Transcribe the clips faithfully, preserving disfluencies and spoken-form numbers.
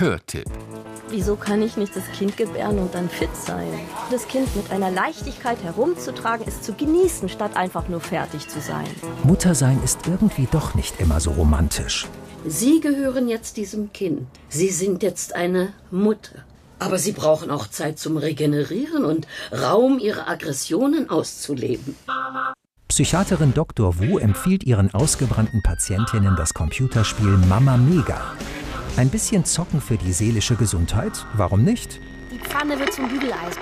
Hörtipp. Wieso kann ich nicht das Kind gebären und dann fit sein? Das Kind mit einer Leichtigkeit herumzutragen, ist zu genießen, statt einfach nur fertig zu sein. Muttersein ist irgendwie doch nicht immer so romantisch. Sie gehören jetzt diesem Kind. Sie sind jetzt eine Mutter. Aber Sie brauchen auch Zeit zum Regenerieren und Raum, Ihre Aggressionen auszuleben. Psychiaterin Doktor Wu empfiehlt ihren ausgebrannten Patientinnen das Computerspiel Mama Mega. Ein bisschen zocken für die seelische Gesundheit? Warum nicht? Die Pfanne wird zum Bügeleisen.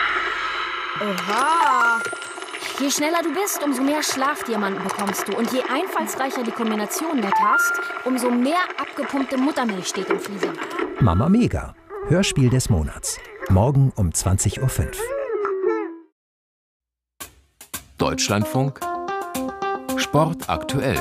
Oha! Je schneller du bist, umso mehr Schlafdiamanten bekommst du. Und je einfallsreicher die Kombination mit hast, umso mehr abgepumpte Muttermilch steht im Fließer. Mama Mega. Hörspiel des Monats. Morgen um zwanzig Uhr fünf. Deutschlandfunk Sport aktuell.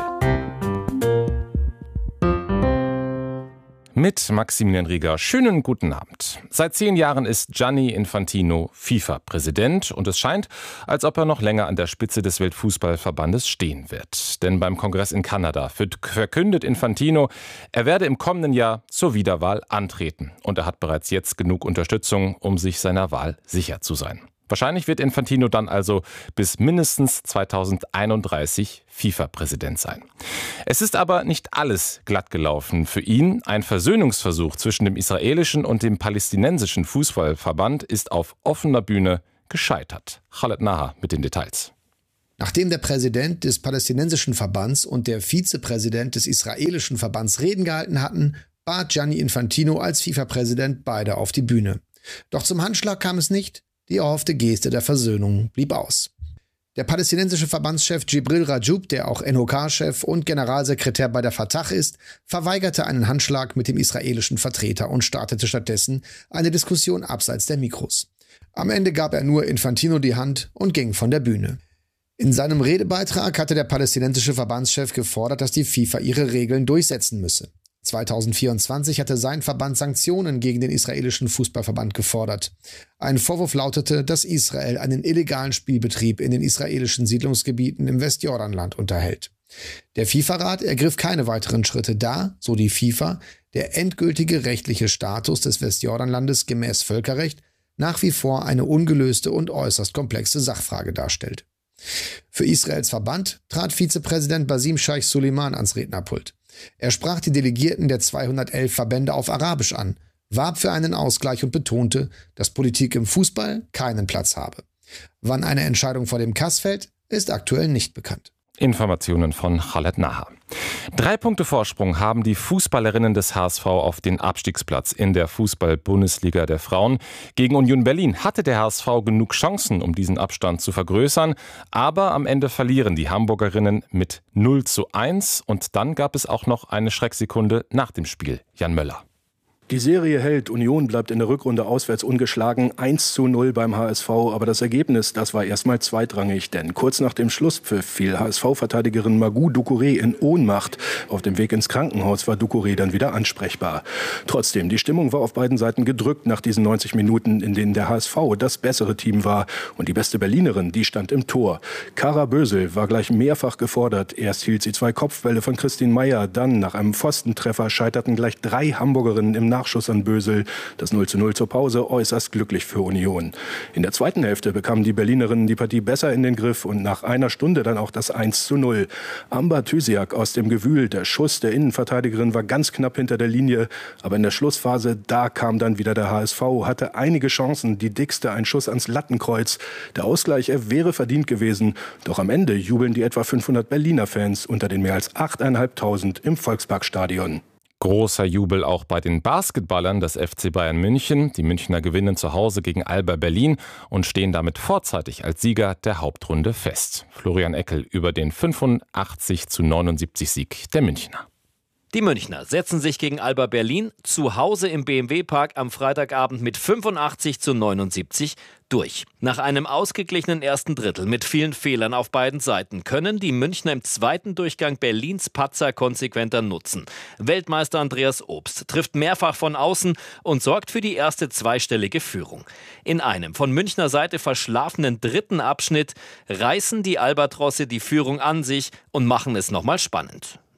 Mit Maximilian Rieger. Schönen guten Abend. Seit zehn Jahren ist Gianni Infantino FIFA-Präsident und es scheint, als ob er noch länger an der Spitze des Weltfußballverbandes stehen wird. Denn beim Kongress in Kanada verkündet Infantino, er werde im kommenden Jahr zur Wiederwahl antreten. Und er hat bereits jetzt genug Unterstützung, um sich seiner Wahl sicher zu sein. Wahrscheinlich wird Infantino dann also bis mindestens zweitausendeinunddreißig FIFA-Präsident sein. Es ist aber nicht alles glatt gelaufen für ihn. Ein Versöhnungsversuch zwischen dem israelischen und dem palästinensischen Fußballverband ist auf offener Bühne gescheitert. Khaled Naha mit den Details. Nachdem der Präsident des palästinensischen Verbands und der Vizepräsident des israelischen Verbands Reden gehalten hatten, bat Gianni Infantino als FIFA-Präsident beide auf die Bühne. Doch zum Handschlag kam es nicht. Die erhoffte Geste der Versöhnung blieb aus. Der palästinensische Verbandschef Djibril Rajoub, der auch N O K-Chef und Generalsekretär bei der Fatah ist, verweigerte einen Handschlag mit dem israelischen Vertreter und startete stattdessen eine Diskussion abseits der Mikros. Am Ende gab er nur Infantino die Hand und ging von der Bühne. In seinem Redebeitrag hatte der palästinensische Verbandschef gefordert, dass die FIFA ihre Regeln durchsetzen müsse. zweitausendvierundzwanzig hatte sein Verband Sanktionen gegen den israelischen Fußballverband gefordert. Ein Vorwurf lautete, dass Israel einen illegalen Spielbetrieb in den israelischen Siedlungsgebieten im Westjordanland unterhält. Der FIFA-Rat ergriff keine weiteren Schritte, da, so die FIFA, der endgültige rechtliche Status des Westjordanlandes gemäß Völkerrecht nach wie vor eine ungelöste und äußerst komplexe Sachfrage darstellt. Für Israels Verband trat Vizepräsident Basim Scheich Suleiman ans Rednerpult. Er sprach die Delegierten der zweihundertelf Verbände auf Arabisch an, warb für einen Ausgleich und betonte, dass Politik im Fußball keinen Platz habe. Wann eine Entscheidung vor dem Kass fällt, ist aktuell nicht bekannt. Informationen von Khaled Naha. Drei Punkte Vorsprung haben die Fußballerinnen des H S V auf den Abstiegsplatz in der Fußball-Bundesliga der Frauen. Gegen Union Berlin hatte der H S V genug Chancen, um diesen Abstand zu vergrößern. Aber am Ende verlieren die Hamburgerinnen mit null zu eins. Und dann gab es auch noch eine Schrecksekunde nach dem Spiel. Jan Möller. Die Serie hält, Union bleibt in der Rückrunde auswärts ungeschlagen, eins zu null beim H S V, aber das Ergebnis, das war erstmal zweitrangig, denn kurz nach dem Schlusspfiff fiel H S V-Verteidigerin Magou Doucouré in Ohnmacht. Auf dem Weg ins Krankenhaus war Doucouré dann wieder ansprechbar. Trotzdem, die Stimmung war auf beiden Seiten gedrückt nach diesen neunzig Minuten, in denen der H S V das bessere Team war und die beste Berlinerin, die stand im Tor. Kara Bösel war gleich mehrfach gefordert. Erst hielt sie zwei Kopfbälle von Christine Meyer, dann nach einem Pfostentreffer scheiterten gleich drei Hamburgerinnen im Nachschuss an Bösel. Das null zu null zur Pause äußerst glücklich für Union. In der zweiten Hälfte bekamen die Berlinerinnen die Partie besser in den Griff und nach einer Stunde dann auch das eins zu null. Amber Thysiak aus dem Gewühl, der Schuss der Innenverteidigerin war ganz knapp hinter der Linie, aber in der Schlussphase, da kam dann wieder der H S V, hatte einige Chancen, die dickste ein Schuss ans Lattenkreuz. Der Ausgleich, er wäre verdient gewesen, doch am Ende jubeln die etwa fünfhundert Berliner Fans unter den mehr als achttausendfünfhundert im Volksparkstadion. Großer Jubel auch bei den Basketballern des F C Bayern München. Die Münchner gewinnen zu Hause gegen Alba Berlin und stehen damit vorzeitig als Sieger der Hauptrunde fest. Florian Eckel über den fünfundachtzig zu neunundsiebzig Sieg der Münchner. Die Münchner setzen sich gegen Alba Berlin zu Hause im B M W-Park am Freitagabend mit fünfundachtzig zu neunundsiebzig durch. Nach einem ausgeglichenen ersten Drittel mit vielen Fehlern auf beiden Seiten können die Münchner im zweiten Durchgang Berlins Patzer konsequenter nutzen. Weltmeister Andreas Obst trifft mehrfach von außen und sorgt für die erste zweistellige Führung. In einem von Münchner Seite verschlafenen dritten Abschnitt reißen die Albatrosse die Führung an sich und machen es nochmal spannend.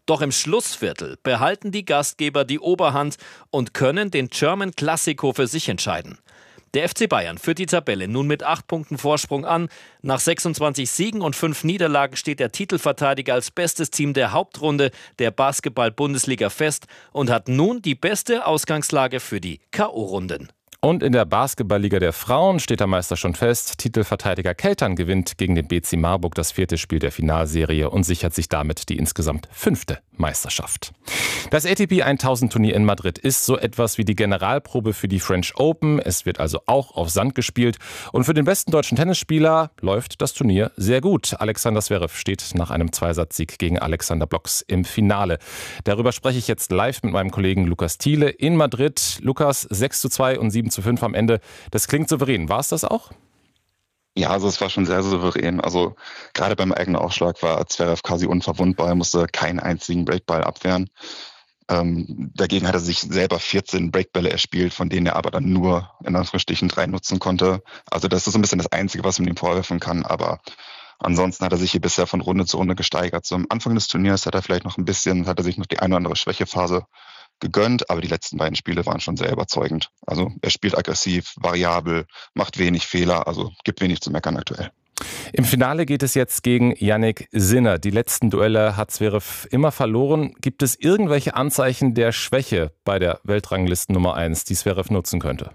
Doch im Schlussviertel behalten die Gastgeber die Oberhand und können den German Classico für sich entscheiden. Der F C Bayern führt die Tabelle nun mit acht Punkten Vorsprung an. Nach sechsundzwanzig Siegen und fünf Niederlagen steht der Titelverteidiger als bestes Team der Hauptrunde der Basketball-Bundesliga fest und hat nun die beste Ausgangslage für die K O-Runden. Und in der Basketballliga der Frauen steht der Meister schon fest. Titelverteidiger Keltern gewinnt gegen den B C Marburg das vierte Spiel der Finalserie und sichert sich damit die insgesamt fünfte Meisterschaft. Das A T P tausend Turnier in Madrid ist so etwas wie die Generalprobe für die French Open. Es wird also auch auf Sand gespielt. Und für den besten deutschen Tennisspieler läuft das Turnier sehr gut. Alexander Zverev steht nach einem Zweisatzsieg gegen Alexander Bloks im Finale. Darüber spreche ich jetzt live mit meinem Kollegen Lukas Thiele in Madrid. Lukas, sechs zu zwei und sieben zu fünf am Ende. Das klingt souverän. War es das auch? Ja, also es war schon sehr souverän. Also gerade beim eigenen Aufschlag war Zverev quasi unverwundbar. Er musste keinen einzigen Breakball abwehren. Ähm, dagegen hat er sich selber vierzehn Breakbälle erspielt, von denen er aber dann nur in Anführungsstrichen drei nutzen konnte. Also das ist so ein bisschen das Einzige, was man ihm vorwerfen kann. Aber ansonsten hat er sich hier bisher von Runde zu Runde gesteigert. Zum Anfang des Turniers hat er vielleicht noch ein bisschen, hat er sich noch die eine oder andere Schwächephase gegönnt, aber die letzten beiden Spiele waren schon sehr überzeugend. Also er spielt aggressiv, variabel, macht wenig Fehler, also gibt wenig zu meckern aktuell. Im Finale geht es jetzt gegen Jannik Sinner. Die letzten Duelle hat Zverev immer verloren. Gibt es irgendwelche Anzeichen der Schwäche bei der Weltranglisten Nummer eins, die Zverev nutzen könnte?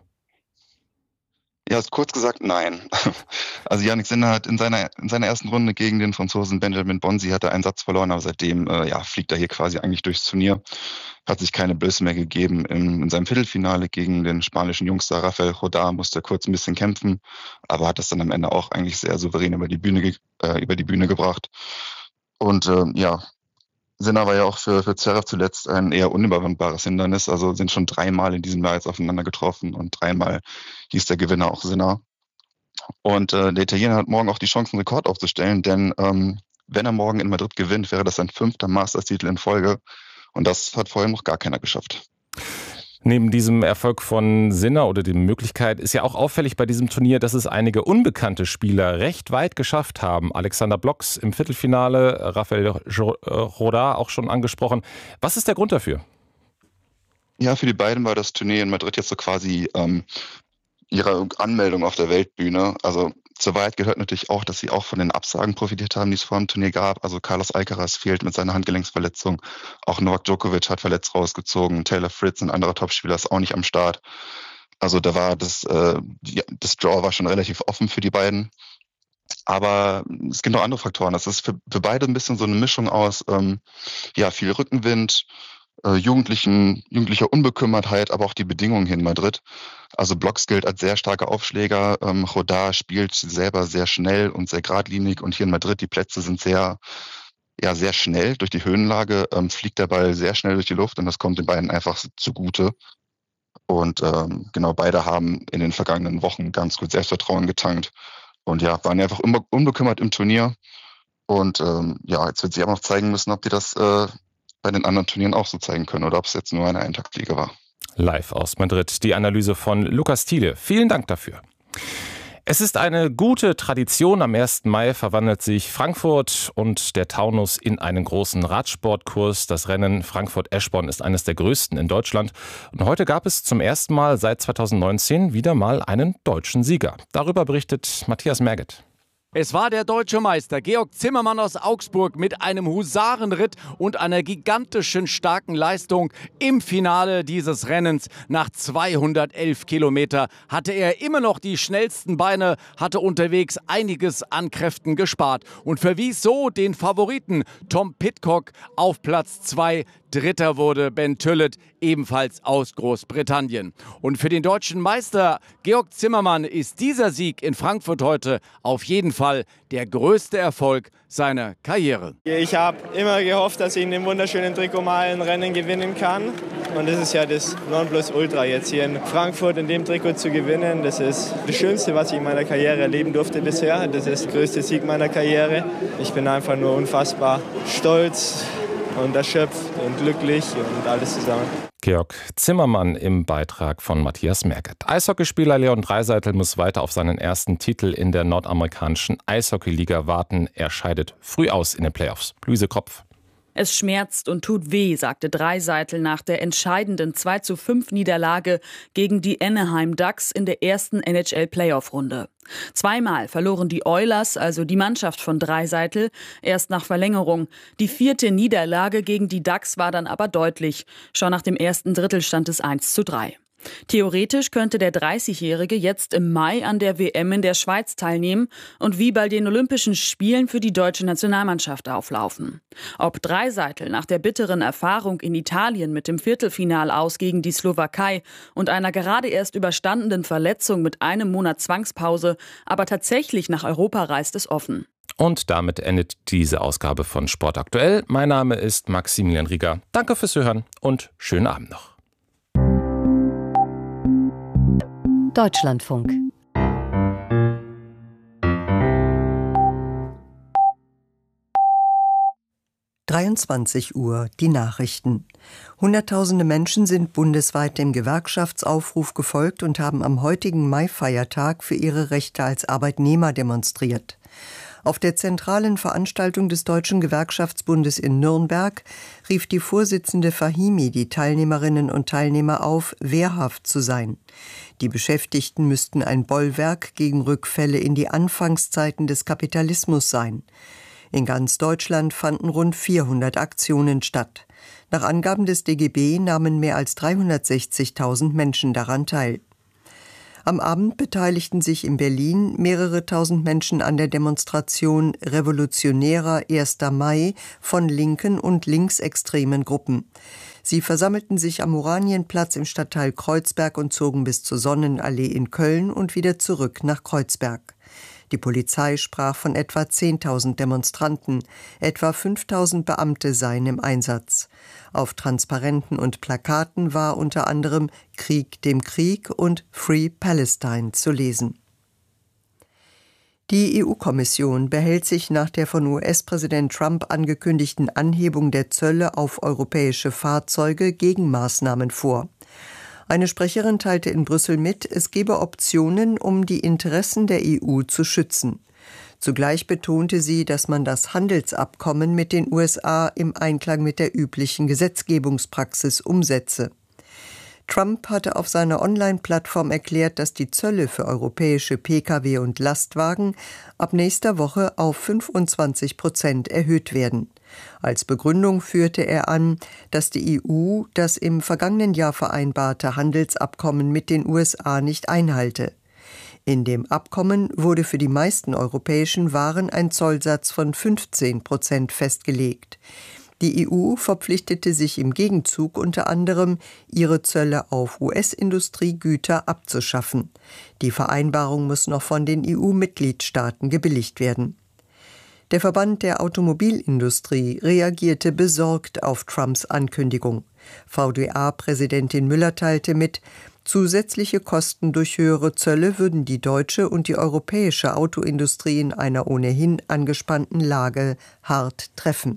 Ja, ist kurz gesagt, nein. Also Jannik Sinner hat in seiner in seiner ersten Runde gegen den Franzosen Benjamin Bonzi hat er einen Satz verloren, aber seitdem äh, ja, fliegt er hier quasi eigentlich durchs Turnier. Hat sich keine Blöße mehr gegeben. In, in seinem Viertelfinale gegen den spanischen Jungster Rafael Rodar musste er kurz ein bisschen kämpfen, aber hat das dann am Ende auch eigentlich sehr souverän über die Bühne, ge- äh, über die Bühne gebracht. Und äh, ja, Sinner war ja auch für, für Zverev zuletzt ein eher unüberwindbares Hindernis. Also sind schon dreimal in diesem Jahr jetzt aufeinander getroffen und dreimal hieß der Gewinner auch Sinner. Und äh, der Italiener hat morgen auch die Chance, einen Rekord aufzustellen, denn ähm, wenn er morgen in Madrid gewinnt, wäre das sein fünfter Masters-Titel in Folge. Und das hat vorher noch gar keiner geschafft. Neben diesem Erfolg von Sinner oder der Möglichkeit ist ja auch auffällig bei diesem Turnier, dass es einige unbekannte Spieler recht weit geschafft haben. Alexander Bloks im Viertelfinale, Rafael Rodar auch schon angesprochen. Was ist der Grund dafür? Ja, für die beiden war das Turnier in Madrid jetzt so quasi ähm, ihre Anmeldung auf der Weltbühne. Also zur Wahrheit gehört natürlich auch, dass sie auch von den Absagen profitiert haben, die es vor dem Turnier gab. Also Carlos Alcaraz fehlt mit seiner Handgelenksverletzung. Auch Novak Djokovic hat verletzt rausgezogen. Taylor Fritz, ein anderer Topspieler, ist auch nicht am Start. Also da war das, äh, die, das Draw war schon relativ offen für die beiden. Aber es gibt noch andere Faktoren. Das ist für, für beide ein bisschen so eine Mischung aus ähm, ja, viel Rückenwind, äh, jugendlichen, jugendlicher Unbekümmertheit, aber auch die Bedingungen hier in Madrid. Also Bloks gilt als sehr starker Aufschläger. Ähm, Rodar spielt selber sehr schnell und sehr geradlinig. Und hier in Madrid, die Plätze sind sehr, ja, sehr schnell. Durch die Höhenlage ähm, fliegt der Ball sehr schnell durch die Luft und das kommt den beiden einfach zugute. Und ähm, genau, beide haben in den vergangenen Wochen ganz gut Selbstvertrauen getankt. Und ja, waren einfach unbe- unbekümmert im Turnier. Und ähm, ja, jetzt wird sich aber noch zeigen müssen, ob die das äh, bei den anderen Turnieren auch so zeigen können oder ob es jetzt nur eine Eintagsfliege war. Live aus Madrid, die Analyse von Lukas Thiele. Vielen Dank dafür. Es ist eine gute Tradition. Am ersten Mai verwandelt sich Frankfurt und der Taunus in einen großen Radsportkurs. Das Rennen Frankfurt-Eschborn ist eines der größten in Deutschland. Und heute gab es zum ersten Mal seit zweitausendneunzehn wieder mal einen deutschen Sieger. Darüber berichtet Matthias Merget. Es war der deutsche Meister Georg Zimmermann aus Augsburg mit einem Husarenritt und einer gigantischen starken Leistung im Finale dieses Rennens. Nach zweihundertelf Kilometer hatte er immer noch die schnellsten Beine, hatte unterwegs einiges an Kräften gespart und verwies so den Favoriten Tom Pidcock auf Platz zwei. Dritter wurde Ben Tüllett, ebenfalls aus Großbritannien. Und für den deutschen Meister Georg Zimmermann ist dieser Sieg in Frankfurt heute auf jeden Fall der größte Erfolg seiner Karriere. Ich habe immer gehofft, dass ich in dem wunderschönen Trikot mal ein Rennen gewinnen kann. Und das ist ja das Nonplusultra, jetzt hier in Frankfurt in dem Trikot zu gewinnen. Das ist das Schönste, was ich in meiner Karriere erleben durfte bisher. Das ist der größte Sieg meiner Karriere. Ich bin einfach nur unfassbar stolz und erschöpft und glücklich und alles zusammen. Georg Zimmermann im Beitrag von Matthias Merget. Eishockeyspieler Leon Draisaitl muss weiter auf seinen ersten Titel in der nordamerikanischen Eishockeyliga warten. Er scheidet früh aus in den Playoffs. Luise Kropf. Es schmerzt und tut weh, sagte Dreiseitel nach der entscheidenden zwei zu fünf Niederlage gegen die Anaheim Ducks in der ersten N H L-Playoff-Runde. Zweimal verloren die Oilers, also die Mannschaft von Dreiseitel, erst nach Verlängerung. Die vierte Niederlage gegen die Ducks war dann aber deutlich. Schon nach dem ersten Drittel stand es eins zu drei. Theoretisch könnte der dreißigjährige jetzt im Mai an der W M in der Schweiz teilnehmen und wie bei den Olympischen Spielen für die deutsche Nationalmannschaft auflaufen. Ob Dreiseitel nach der bitteren Erfahrung in Italien mit dem Viertelfinal aus gegen die Slowakei und einer gerade erst überstandenen Verletzung mit einem Monat Zwangspause aber tatsächlich nach Europa reist, ist offen. Und damit endet diese Ausgabe von Sport aktuell. Mein Name ist Maximilian Rieger. Danke fürs Zuhören und schönen Abend noch. Deutschlandfunk. dreiundzwanzig Uhr, die Nachrichten. Hunderttausende Menschen sind bundesweit dem Gewerkschaftsaufruf gefolgt und haben am heutigen Mai-Feiertag für ihre Rechte als Arbeitnehmer demonstriert. Auf der zentralen Veranstaltung des Deutschen Gewerkschaftsbundes in Nürnberg rief die Vorsitzende Fahimi die Teilnehmerinnen und Teilnehmer auf, wehrhaft zu sein. Die Beschäftigten müssten ein Bollwerk gegen Rückfälle in die Anfangszeiten des Kapitalismus sein. In ganz Deutschland fanden rund vierhundert Aktionen statt. Nach Angaben des D G B nahmen mehr als dreihundertsechzigtausend Menschen daran teil. Am Abend beteiligten sich in Berlin mehrere tausend Menschen an der Demonstration Revolutionärer erster Mai von linken und linksextremen Gruppen. Sie versammelten sich am Oranienplatz im Stadtteil Kreuzberg und zogen bis zur Sonnenallee in Köln und wieder zurück nach Kreuzberg. Die Polizei sprach von etwa zehntausend Demonstranten, etwa fünftausend Beamte seien im Einsatz. Auf Transparenten und Plakaten war unter anderem Krieg dem Krieg und Free Palestine zu lesen. Die E U-Kommission behält sich nach der von U S-Präsident Trump angekündigten Anhebung der Zölle auf europäische Fahrzeuge Gegenmaßnahmen vor. Eine Sprecherin teilte in Brüssel mit, es gebe Optionen, um die Interessen der E U zu schützen. Zugleich betonte sie, dass man das Handelsabkommen mit den U S A im Einklang mit der üblichen Gesetzgebungspraxis umsetze. Trump hatte auf seiner Online-Plattform erklärt, dass die Zölle für europäische Pkw und Lastwagen ab nächster Woche auf fünfundzwanzig Prozent erhöht werden. Als Begründung führte er an, dass die E U das im vergangenen Jahr vereinbarte Handelsabkommen mit den U S A nicht einhalte. In dem Abkommen wurde für die meisten europäischen Waren ein Zollsatz von fünfzehn Prozent festgelegt. Die E U verpflichtete sich im Gegenzug unter anderem, ihre Zölle auf U S-Industriegüter abzuschaffen. Die Vereinbarung muss noch von den E U-Mitgliedstaaten gebilligt werden. Der Verband der Automobilindustrie reagierte besorgt auf Trumps Ankündigung. V D A-Präsidentin Müller teilte mit, zusätzliche Kosten durch höhere Zölle würden die deutsche und die europäische Autoindustrie in einer ohnehin angespannten Lage hart treffen.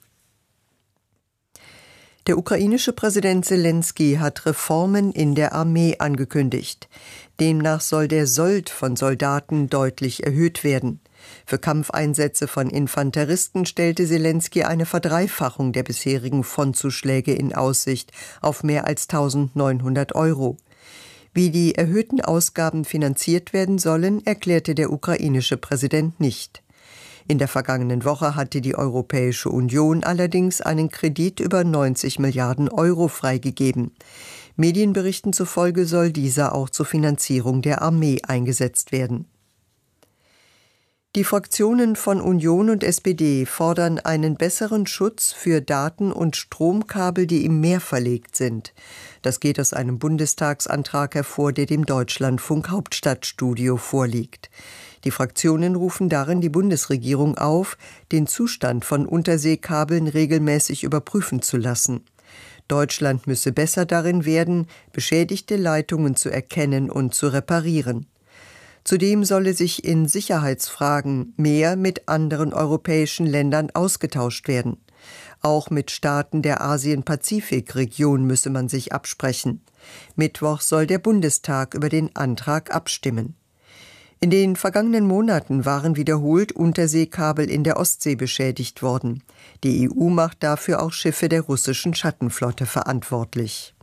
Der ukrainische Präsident Selenskyj hat Reformen in der Armee angekündigt. Demnach soll der Sold von Soldaten deutlich erhöht werden. Für Kampfeinsätze von Infanteristen stellte Selenskyj eine Verdreifachung der bisherigen Frontzuschläge in Aussicht auf mehr als eintausendneunhundert Euro. Wie die erhöhten Ausgaben finanziert werden sollen, erklärte der ukrainische Präsident nicht. In der vergangenen Woche hatte die Europäische Union allerdings einen Kredit über neunzig Milliarden Euro freigegeben. Medienberichten zufolge soll dieser auch zur Finanzierung der Armee eingesetzt werden. Die Fraktionen von Union und S P D fordern einen besseren Schutz für Daten- und Stromkabel, die im Meer verlegt sind. Das geht aus einem Bundestagsantrag hervor, der dem Deutschlandfunk Hauptstadtstudio vorliegt. Die Fraktionen rufen darin die Bundesregierung auf, den Zustand von Unterseekabeln regelmäßig überprüfen zu lassen. Deutschland müsse besser darin werden, beschädigte Leitungen zu erkennen und zu reparieren. Zudem solle sich in Sicherheitsfragen mehr mit anderen europäischen Ländern ausgetauscht werden. Auch mit Staaten der Asien-Pazifik-Region müsse man sich absprechen. Mittwoch soll der Bundestag über den Antrag abstimmen. In den vergangenen Monaten waren wiederholt Unterseekabel in der Ostsee beschädigt worden. Die E U macht dafür auch Schiffe der russischen Schattenflotte verantwortlich.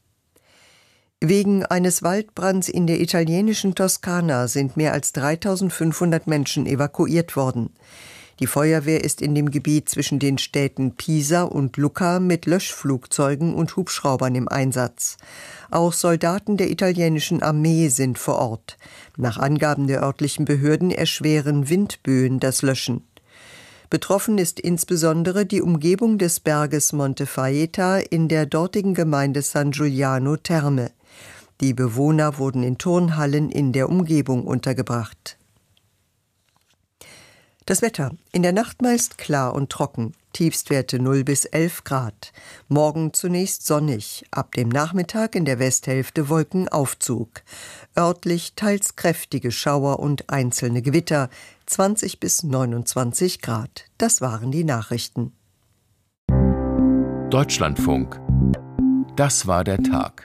Wegen eines Waldbrands in der italienischen Toskana sind mehr als dreitausendfünfhundert Menschen evakuiert worden. Die Feuerwehr ist in dem Gebiet zwischen den Städten Pisa und Lucca mit Löschflugzeugen und Hubschraubern im Einsatz. Auch Soldaten der italienischen Armee sind vor Ort. Nach Angaben der örtlichen Behörden erschweren Windböen das Löschen. Betroffen ist insbesondere die Umgebung des Berges Monte Faeta in der dortigen Gemeinde San Giuliano Terme. Die Bewohner wurden in Turnhallen in der Umgebung untergebracht. Das Wetter. In der Nacht meist klar und trocken. Tiefstwerte null bis elf Grad. Morgen zunächst sonnig. Ab dem Nachmittag in der Westhälfte Wolkenaufzug. Örtlich teils kräftige Schauer und einzelne Gewitter. zwanzig bis neunundzwanzig Grad. Das waren die Nachrichten. Deutschlandfunk. Das war der Tag.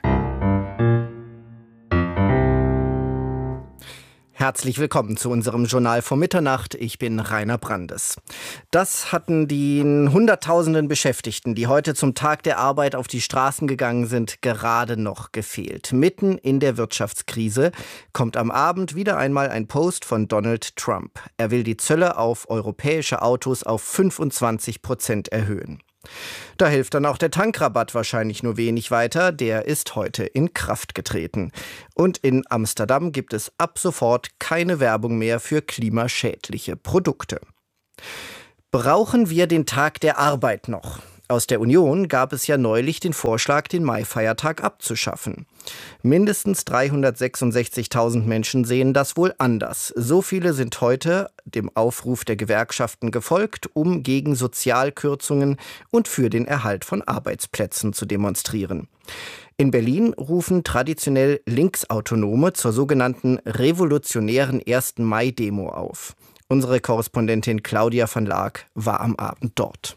Herzlich willkommen zu unserem Journal vor Mitternacht. Ich bin Rainer Brandes. Das hatten den Hunderttausenden Beschäftigten, die heute zum Tag der Arbeit auf die Straßen gegangen sind, gerade noch gefehlt. Mitten in der Wirtschaftskrise kommt am Abend wieder einmal ein Post von Donald Trump. Er will die Zölle auf europäische Autos auf fünfundzwanzig Prozent erhöhen. Da hilft dann auch der Tankrabatt wahrscheinlich nur wenig weiter, der ist heute in Kraft getreten. Und in Amsterdam gibt es ab sofort keine Werbung mehr für klimaschädliche Produkte. Brauchen wir den Tag der Arbeit noch? Aus der Union gab es ja neulich den Vorschlag, den Maifeiertag abzuschaffen. Mindestens dreihundertsechsundsechzigtausend Menschen sehen das wohl anders. So viele sind heute dem Aufruf der Gewerkschaften gefolgt, um gegen Sozialkürzungen und für den Erhalt von Arbeitsplätzen zu demonstrieren. In Berlin rufen traditionell Linksautonome zur sogenannten revolutionären ersten Mai-Demo auf. Unsere Korrespondentin Claudia van Laak war am Abend dort.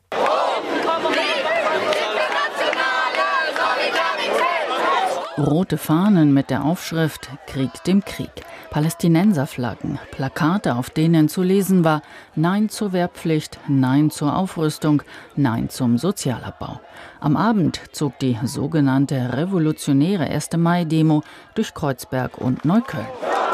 Rote Fahnen mit der Aufschrift Krieg dem Krieg, Palästinenserflaggen, Plakate, auf denen zu lesen war: Nein zur Wehrpflicht, Nein zur Aufrüstung, Nein zum Sozialabbau. Am Abend zog die sogenannte revolutionäre erste Mai-Demo durch Kreuzberg und Neukölln.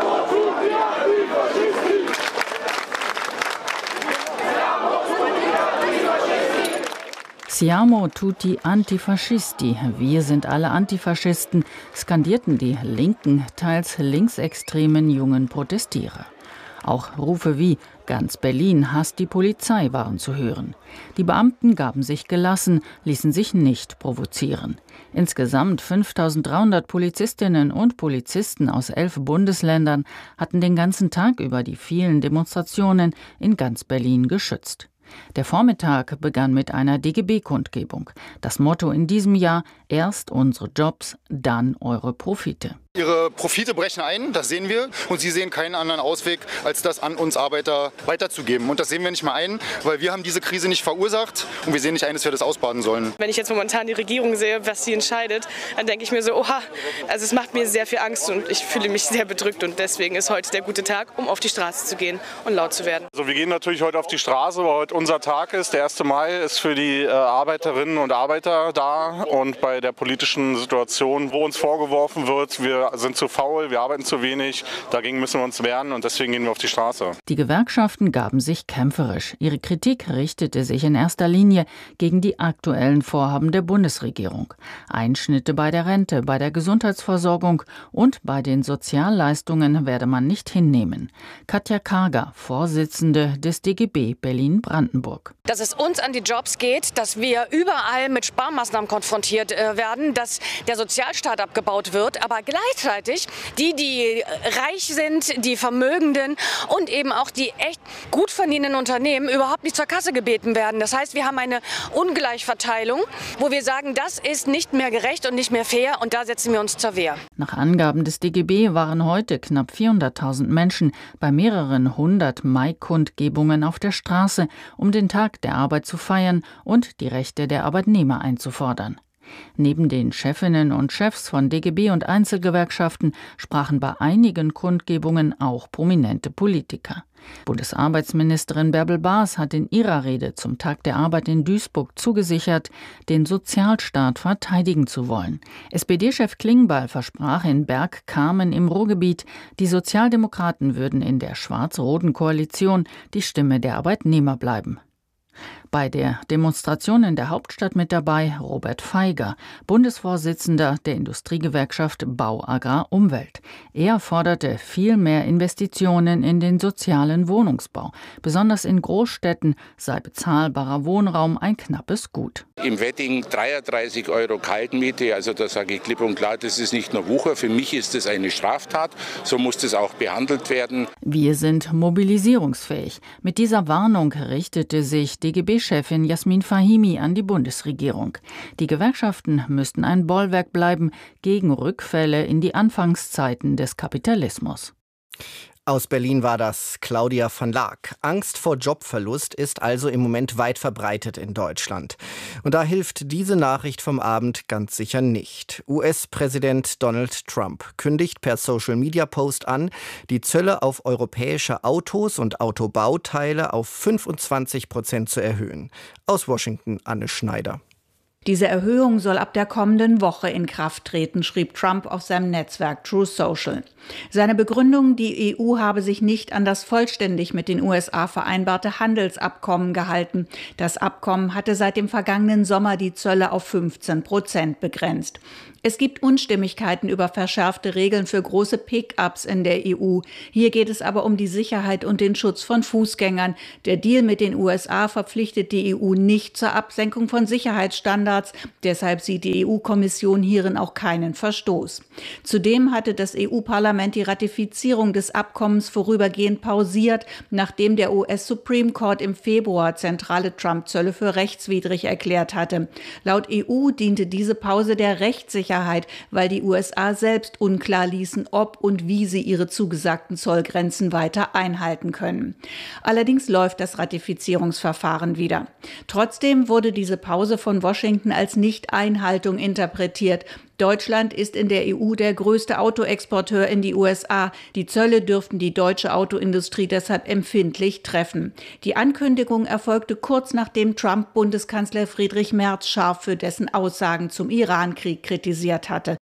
Siamo tutti antifascisti, wir sind alle Antifaschisten, skandierten die linken, teils linksextremen jungen Protestierer. Auch Rufe wie Ganz Berlin hasst die Polizei waren zu hören. Die Beamten gaben sich gelassen, ließen sich nicht provozieren. Insgesamt fünftausenddreihundert Polizistinnen und Polizisten aus elf Bundesländern hatten den ganzen Tag über die vielen Demonstrationen in ganz Berlin geschützt. Der Vormittag begann mit einer D G B-Kundgebung. Das Motto in diesem Jahr: Erst unsere Jobs, dann eure Profite. Ihre Profite brechen ein, das sehen wir. Und Sie sehen keinen anderen Ausweg, als das an uns Arbeiter weiterzugeben. Und das sehen wir nicht mal ein, weil wir haben diese Krise nicht verursacht. Und wir sehen nicht ein, dass wir das ausbaden sollen. Wenn ich jetzt momentan die Regierung sehe, was sie entscheidet, dann denke ich mir so, oha, also es macht mir sehr viel Angst und ich fühle mich sehr bedrückt. Und deswegen ist heute der gute Tag, um auf die Straße zu gehen und laut zu werden. Also wir gehen natürlich heute auf die Straße, weil heute unser Tag ist. Der erste Mai ist für die äh, Arbeiterinnen und Arbeiter da. Und bei der politischen Situation, wo uns vorgeworfen wird, wir sind zu faul, wir arbeiten zu wenig, dagegen müssen wir uns wehren und deswegen gehen wir auf die Straße. Die Gewerkschaften gaben sich kämpferisch. Ihre Kritik richtete sich in erster Linie gegen die aktuellen Vorhaben der Bundesregierung. Einschnitte bei der Rente, bei der Gesundheitsversorgung und bei den Sozialleistungen werde man nicht hinnehmen. Katja Karger, Vorsitzende des D G B Berlin-Brandenburg. Dass es uns an die Jobs geht, dass wir überall mit Sparmaßnahmen konfrontiert äh, werden, dass der Sozialstaat abgebaut wird, aber gleichzeitig die, die reich sind, die Vermögenden und eben auch die echt gut verdienenden Unternehmen überhaupt nicht zur Kasse gebeten werden. Das heißt, wir haben eine Ungleichverteilung, wo wir sagen, das ist nicht mehr gerecht und nicht mehr fair und da setzen wir uns zur Wehr. Nach Angaben des D G B waren heute knapp vierhunderttausend Menschen bei mehreren hundert Mai-Kundgebungen auf der Straße, um den Tag der Arbeit zu feiern und die Rechte der Arbeitnehmer einzufordern. Neben den Chefinnen und Chefs von D G B und Einzelgewerkschaften sprachen bei einigen Kundgebungen auch prominente Politiker. Bundesarbeitsministerin Bärbel Baas hat in ihrer Rede zum Tag der Arbeit in Duisburg zugesichert, den Sozialstaat verteidigen zu wollen. S P D-Chef Klingbeil versprach in Bergkamen im Ruhrgebiet, die Sozialdemokraten würden in der schwarz-roten Koalition die Stimme der Arbeitnehmer bleiben. Bei der Demonstration in der Hauptstadt mit dabei Robert Feiger, Bundesvorsitzender der Industriegewerkschaft Bau Agrar Umwelt. Er forderte viel mehr Investitionen in den sozialen Wohnungsbau. Besonders in Großstädten sei bezahlbarer Wohnraum ein knappes Gut. Im Wedding dreiunddreißig Euro Kaltmiete, also da sage ich klipp und klar, das ist nicht nur Wucher, für mich ist es eine Straftat, so muss das auch behandelt werden. Wir sind mobilisierungsfähig. Mit dieser Warnung richtete sich D G B-Chefin Jasmin Fahimi an die Bundesregierung. Die Gewerkschaften müssten ein Bollwerk bleiben gegen Rückfälle in die Anfangszeiten des Kapitalismus. Aus Berlin war das Claudia van Laak. Angst vor Jobverlust ist also im Moment weit verbreitet in Deutschland. Und da hilft diese Nachricht vom Abend ganz sicher nicht. U S-Präsident Donald Trump kündigt per Social-Media-Post an, die Zölle auf europäische Autos und Autobauteile auf fünfundzwanzig Prozent zu erhöhen. Aus Washington Anne Schneider. Diese Erhöhung soll ab der kommenden Woche in Kraft treten, schrieb Trump auf seinem Netzwerk Truth Social. Seine Begründung, die E U habe sich nicht an das vollständig mit den U S A vereinbarte Handelsabkommen gehalten. Das Abkommen hatte seit dem vergangenen Sommer die Zölle auf fünfzehn Prozent begrenzt. Es gibt Unstimmigkeiten über verschärfte Regeln für große Pick-ups in der E U. Hier geht es aber um die Sicherheit und den Schutz von Fußgängern. Der Deal mit den U S A verpflichtet die E U nicht zur Absenkung von Sicherheitsstandards. Deshalb sieht die E U-Kommission hierin auch keinen Verstoß. Zudem hatte das E U-Parlament die Ratifizierung des Abkommens vorübergehend pausiert, nachdem der U S Supreme Court im Februar zentrale Trump-Zölle für rechtswidrig erklärt hatte. Laut E U diente diese Pause der Rechtssicherheit, weil die U S A selbst unklar ließen, ob und wie sie ihre zugesagten Zollgrenzen weiter einhalten können. Allerdings läuft das Ratifizierungsverfahren wieder. Trotzdem wurde diese Pause von Washington als Nichteinhaltung interpretiert. Deutschland ist in der E U der größte Autoexporteur in die U S A. Die Zölle dürften die deutsche Autoindustrie deshalb empfindlich treffen. Die Ankündigung erfolgte kurz nachdem Trump Bundeskanzler Friedrich Merz scharf für dessen Aussagen zum Irankrieg kritisiert hatte.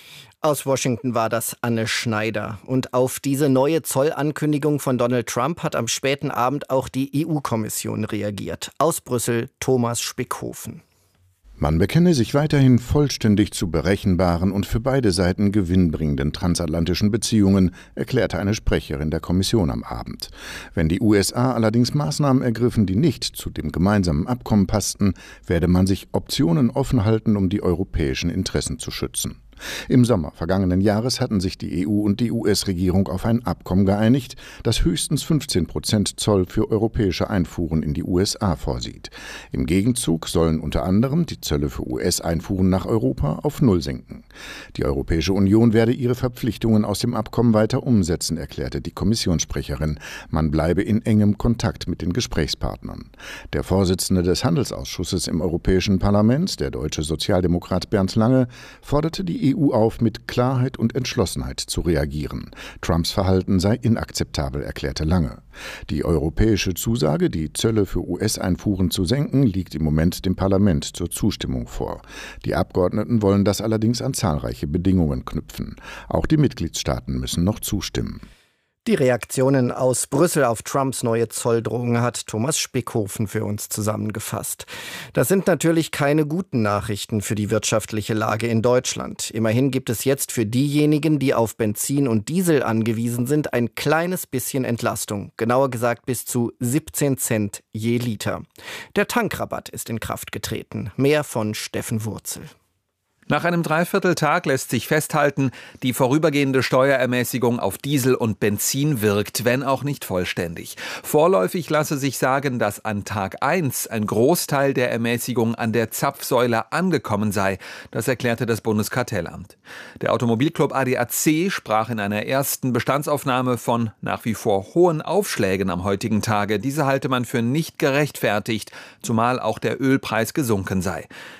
Aus Washington war das Anne Schneider. Und auf diese neue Zollankündigung von Donald Trump hat am späten Abend auch die E U-Kommission reagiert. Aus Brüssel Thomas Spickhofen. Man bekenne sich weiterhin vollständig zu berechenbaren und für beide Seiten gewinnbringenden transatlantischen Beziehungen, erklärte eine Sprecherin der Kommission am Abend. Wenn die U S A allerdings Maßnahmen ergriffen, die nicht zu dem gemeinsamen Abkommen passten, werde man sich Optionen offen halten, um die europäischen Interessen zu schützen. Im Sommer vergangenen Jahres hatten sich die E U und die U S-Regierung auf ein Abkommen geeinigt, das höchstens fünfzehn Prozent Zoll für europäische Einfuhren in die U S A vorsieht. Im Gegenzug sollen unter anderem die Zölle für U S-Einfuhren nach Europa auf Null sinken. Die Europäische Union werde ihre Verpflichtungen aus dem Abkommen weiter umsetzen, erklärte die Kommissionssprecherin. Man bleibe in engem Kontakt mit den Gesprächspartnern. Der Vorsitzende des Handelsausschusses im Europäischen Parlament, der deutsche Sozialdemokrat Bernd Lange, forderte die E U auf, mit Klarheit und Entschlossenheit zu reagieren. Trumps Verhalten sei inakzeptabel, erklärte Lange. Die europäische Zusage, die Zölle für U S-Einfuhren zu senken, liegt im Moment dem Parlament zur Zustimmung vor. Die Abgeordneten wollen das allerdings an zahlreiche Bedingungen knüpfen. Auch die Mitgliedstaaten müssen noch zustimmen. Die Reaktionen aus Brüssel auf Trumps neue Zolldrohungen hat Thomas Spickhofen für uns zusammengefasst. Das sind natürlich keine guten Nachrichten für die wirtschaftliche Lage in Deutschland. Immerhin gibt es jetzt für diejenigen, die auf Benzin und Diesel angewiesen sind, ein kleines bisschen Entlastung. Genauer gesagt bis zu siebzehn Cent je Liter. Der Tankrabatt ist in Kraft getreten. Mehr von Steffen Wurzel. Nach einem Dreivierteltag lässt sich festhalten, die vorübergehende Steuerermäßigung auf Diesel und Benzin wirkt, wenn auch nicht vollständig. Vorläufig lasse sich sagen, dass an Tag eins ein Großteil der Ermäßigung an der Zapfsäule angekommen sei. Das erklärte das Bundeskartellamt. Der Automobilclub A D A C sprach in einer ersten Bestandsaufnahme von nach wie vor hohen Aufschlägen am heutigen Tage. Diese halte man für nicht gerechtfertigt, zumal auch der Ölpreis gesunken sei.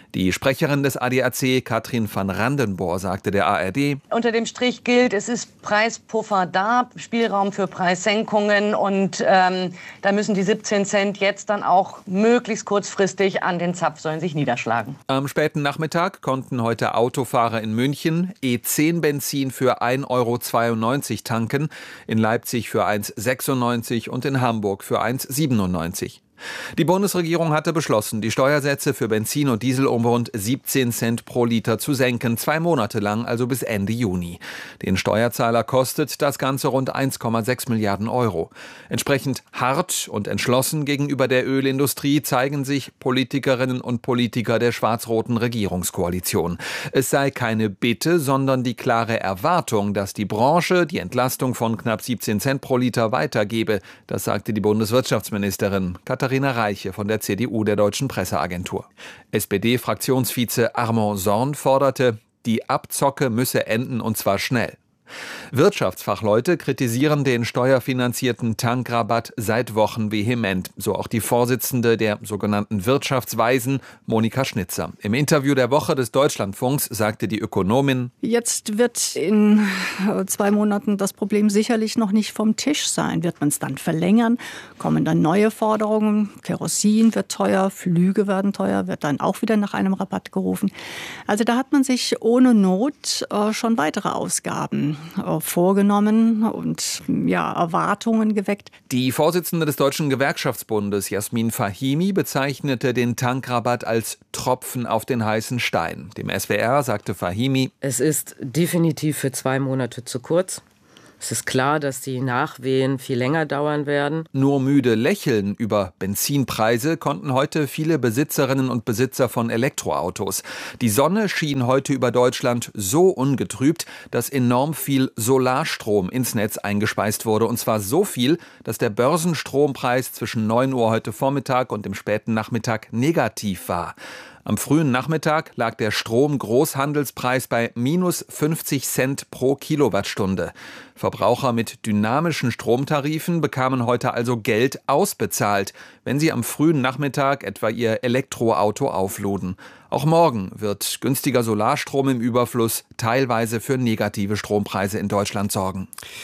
Die Sprecherin des A D A C, Katrin van Randenbohr, sagte der A R D: Unter dem Strich gilt, es ist Preispuffer da, Spielraum für Preissenkungen und ähm, da müssen die siebzehn Cent jetzt dann auch möglichst kurzfristig an den Zapfsäulen sich niederschlagen. Am späten Nachmittag konnten heute Autofahrer in München E zehn Benzin für ein Euro zweiundneunzig tanken, in Leipzig für eins Euro sechsundneunzig und in Hamburg für eins Euro siebenundneunzig. Die Bundesregierung hatte beschlossen, die Steuersätze für Benzin und Diesel um rund siebzehn Cent pro Liter zu senken, zwei Monate lang, also bis Ende Juni. Den Steuerzahler kostet das Ganze rund eins Komma sechs Milliarden Euro. Entsprechend hart und entschlossen gegenüber der Ölindustrie zeigen sich Politikerinnen und Politiker der schwarz-roten Regierungskoalition. Es sei keine Bitte, sondern die klare Erwartung, dass die Branche die Entlastung von knapp siebzehn Cent pro Liter weitergebe. Das sagte die Bundeswirtschaftsministerin Katharina Reiche von der C D U, der Deutschen Presseagentur. S P D-Fraktionsvize Armand Sorn forderte, die Abzocke müsse enden und zwar schnell. Wirtschaftsfachleute kritisieren den steuerfinanzierten Tankrabatt seit Wochen vehement, so auch die Vorsitzende der sogenannten Wirtschaftsweisen, Monika Schnitzer. Im Interview der Woche des Deutschlandfunks sagte die Ökonomin: Jetzt wird in zwei Monaten das Problem sicherlich noch nicht vom Tisch sein. Wird man es dann verlängern? Kommen dann neue Forderungen? Kerosin wird teuer, Flüge werden teuer, wird dann auch wieder nach einem Rabatt gerufen. Also da hat man sich ohne Not äh, schon weitere Ausgaben vorgenommen und ja, Erwartungen geweckt. Die Vorsitzende des Deutschen Gewerkschaftsbundes, Jasmin Fahimi, bezeichnete den Tankrabatt als Tropfen auf den heißen Stein. Dem S W R sagte Fahimi: Es ist definitiv für zwei Monate zu kurz. Es ist klar, dass die Nachwehen viel länger dauern werden. Nur müde lächeln über Benzinpreise konnten heute viele Besitzerinnen und Besitzer von Elektroautos. Die Sonne schien heute über Deutschland so ungetrübt, dass enorm viel Solarstrom ins Netz eingespeist wurde. Und zwar so viel, dass der Börsenstrompreis zwischen neun Uhr heute Vormittag und dem späten Nachmittag negativ war. Am frühen Nachmittag lag der Strom-Großhandelspreis bei minus fünfzig Cent pro Kilowattstunde. Verbraucher mit dynamischen Stromtarifen bekamen heute also Geld ausbezahlt, wenn sie am frühen Nachmittag etwa ihr Elektroauto aufluden. Auch morgen wird günstiger Solarstrom im Überfluss teilweise für negative Strompreise in Deutschland sorgen.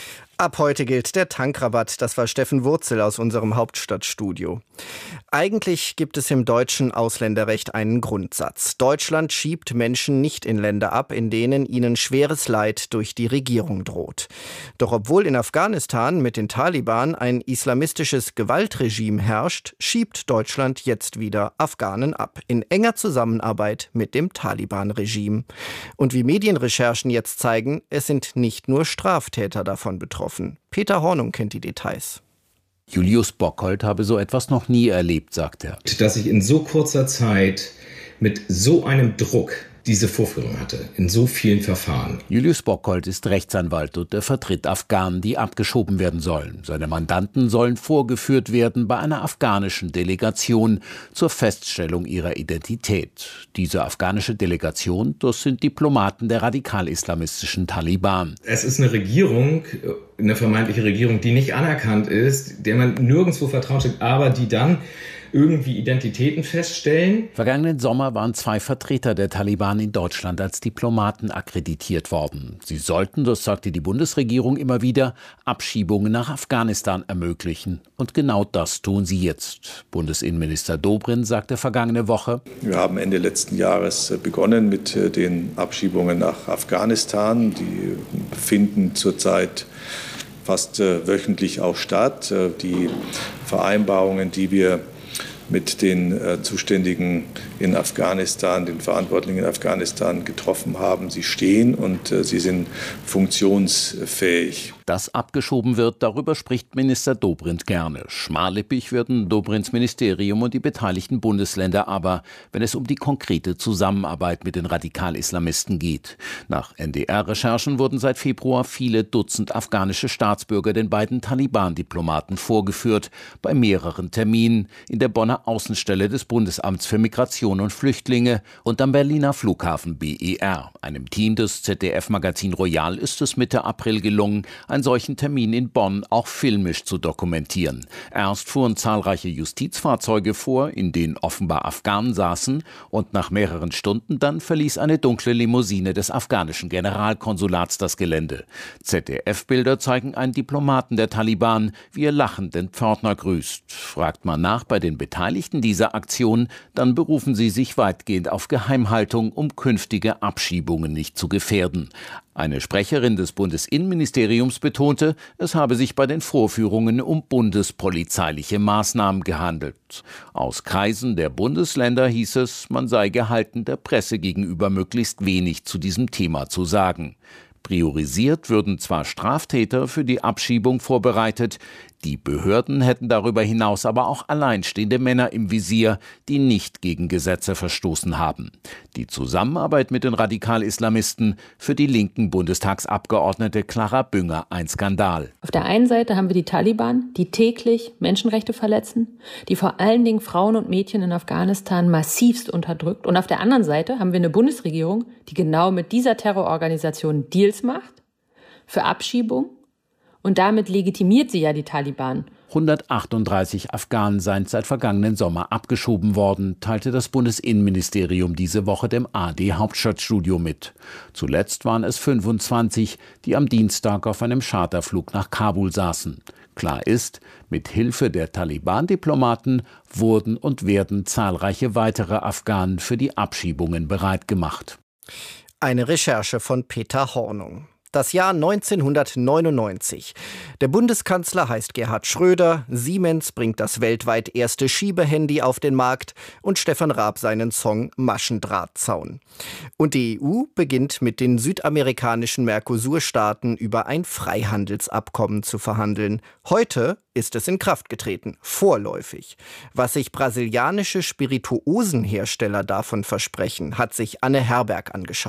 Ab heute gilt der Tankrabatt. Das war Steffen Wurzel aus unserem Hauptstadtstudio. Eigentlich gibt es im deutschen Ausländerrecht einen Grundsatz. Deutschland schiebt Menschen nicht in Länder ab, in denen ihnen schweres Leid durch die Regierung droht. Doch obwohl in Afghanistan mit den Taliban ein islamistisches Gewaltregime herrscht, schiebt Deutschland jetzt wieder Afghanen ab. In enger Zusammenarbeit mit dem Taliban-Regime. Und wie Medienrecherchen jetzt zeigen, es sind nicht nur Straftäter davon betroffen. Peter Hornung kennt die Details. Julius Bockhold habe so etwas noch nie erlebt, sagt er. Dass ich in so kurzer Zeit mit so einem Druck diese Vorführung hatte, in so vielen Verfahren. Julius Bockhold ist Rechtsanwalt und er vertritt Afghanen, die abgeschoben werden sollen. Seine Mandanten sollen vorgeführt werden bei einer afghanischen Delegation zur Feststellung ihrer Identität. Diese afghanische Delegation, das sind Diplomaten der radikal-islamistischen Taliban. Es ist eine Regierung, eine vermeintliche Regierung, die nicht anerkannt ist, der man nirgendwo Vertrauen schenkt, aber die dann irgendwie Identitäten feststellen. Vergangenen Sommer waren zwei Vertreter der Taliban in Deutschland als Diplomaten akkreditiert worden. Sie sollten, das sagte die Bundesregierung immer wieder, Abschiebungen nach Afghanistan ermöglichen. Und genau das tun sie jetzt. Bundesinnenminister Dobrindt sagte vergangene Woche: Wir haben Ende letzten Jahres begonnen mit den Abschiebungen nach Afghanistan. Die finden zurzeit fast wöchentlich auch statt. Die Vereinbarungen, die wir mit den äh, Zuständigen in Afghanistan, den Verantwortlichen in Afghanistan getroffen haben. Sie stehen und äh, sie sind funktionsfähig. Dass abgeschoben wird, darüber spricht Minister Dobrindt gerne. Schmallippig werden Dobrindts Ministerium und die beteiligten Bundesländer aber, wenn es um die konkrete Zusammenarbeit mit den Radikal-Islamisten geht. Nach N D R-Recherchen wurden seit Februar viele Dutzend afghanische Staatsbürger den beiden Taliban-Diplomaten vorgeführt, bei mehreren Terminen in der Bonner einer Außenstelle des Bundesamts für Migration und Flüchtlinge und am Berliner Flughafen B E R. Einem Team des Z D F-Magazin Royal ist es Mitte April gelungen, einen solchen Termin in Bonn auch filmisch zu dokumentieren. Erst fuhren zahlreiche Justizfahrzeuge vor, in denen offenbar Afghanen saßen, und nach mehreren Stunden dann verließ eine dunkle Limousine des afghanischen Generalkonsulats das Gelände. Z D F-Bilder zeigen einen Diplomaten der Taliban, wie er lachend den Pförtner grüßt. Fragt man nach bei den Beteiligten dieser Aktion, dann berufen sie sich weitgehend auf Geheimhaltung, um künftige Abschiebungen nicht zu gefährden. Eine Sprecherin des Bundesinnenministeriums betonte, es habe sich bei den Vorführungen um bundespolizeiliche Maßnahmen gehandelt. Aus Kreisen der Bundesländer hieß es, man sei gehalten, der Presse gegenüber möglichst wenig zu diesem Thema zu sagen. Priorisiert würden zwar Straftäter für die Abschiebung vorbereitet, die Behörden hätten darüber hinaus aber auch alleinstehende Männer im Visier, die nicht gegen Gesetze verstoßen haben. Die Zusammenarbeit mit den Radikal-Islamisten, für die linken Bundestagsabgeordnete Clara Bünger ein Skandal. Auf der einen Seite haben wir die Taliban, die täglich Menschenrechte verletzen, die vor allen Dingen Frauen und Mädchen in Afghanistan massivst unterdrückt. Und auf der anderen Seite haben wir eine Bundesregierung, die genau mit dieser Terrororganisation Deals macht für Abschiebung. Und damit legitimiert sie ja die Taliban. hundertachtunddreißig Afghanen seien seit vergangenen Sommer abgeschoben worden, teilte das Bundesinnenministerium diese Woche dem A R D-Hauptstadtstudio mit. Zuletzt waren es fünfundzwanzig, die am Dienstag auf einem Charterflug nach Kabul saßen. Klar ist, mit Hilfe der Taliban-Diplomaten wurden und werden zahlreiche weitere Afghanen für die Abschiebungen bereitgemacht. Eine Recherche von Peter Hornung. Das Jahr neunzehnhundertneunundneunzig. Der Bundeskanzler heißt Gerhard Schröder, Siemens bringt das weltweit erste Schiebehandy auf den Markt und Stefan Raab seinen Song Maschendrahtzaun. Und die E U beginnt mit den südamerikanischen Mercosur-Staaten über ein Freihandelsabkommen zu verhandeln. Heute ist es in Kraft getreten, vorläufig. Was sich brasilianische Spirituosenhersteller davon versprechen, hat sich Anne Herberg angeschaut.